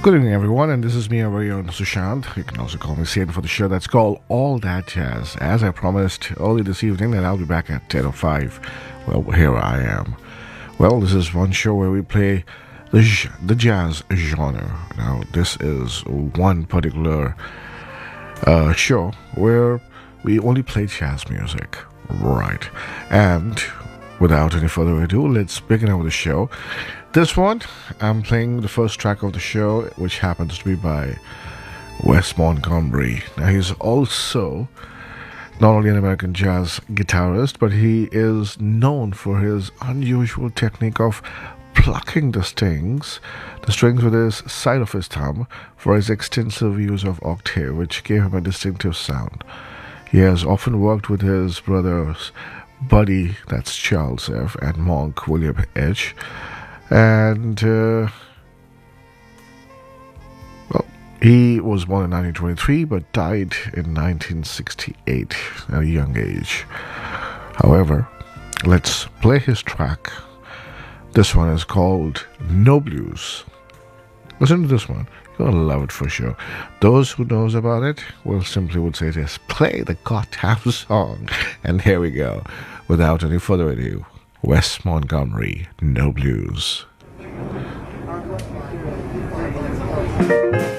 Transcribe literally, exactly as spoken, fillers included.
Good evening, everyone, and this is me, your very own Sushant. You can also call me Satan for the show that's called All That Jazz. As I promised early this evening that I'll be back at ten oh five. Well, here I am. Well, this is one show where we play the, the jazz genre. Now, this is one particular uh, show where we only play jazz music. Right. And without any further ado, let's begin with the show. This one, I'm playing the first track of the show, which happens to be by Wes Montgomery. Now, he's also not only an American jazz guitarist, but he is known for his unusual technique of plucking the strings, the strings with his side of his thumb, for his extensive use of octave, which gave him a distinctive sound. He has often worked with his brothers, Buddy, that's Charles F., and Monk William H., and, uh, well, he was born in nineteen twenty-three but died in nineteen sixty-eight at a young age. However, let's play his track. This one is called No Blues. Listen to this one. You're going to love it for sure. Those who knows about it will simply would say just play the goddamn song. And here we go. Without any further ado, Wes Montgomery, No Blues.